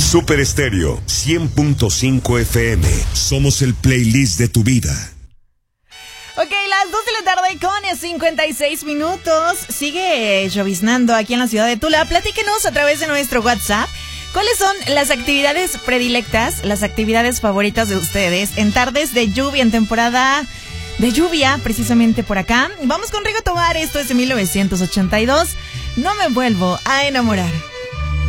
Super Estéreo 100.5 FM. Somos el playlist de tu vida. Ok, las 2 de la tarde con 56 minutos. Sigue lloviznando aquí en la ciudad de Tula. Platíquenos a través de nuestro WhatsApp. ¿Cuáles son las actividades predilectas, las actividades favoritas de ustedes en tardes de lluvia, en temporada de lluvia, precisamente por acá? Vamos con Rigo Tobar, esto es de 1982. No me vuelvo a enamorar.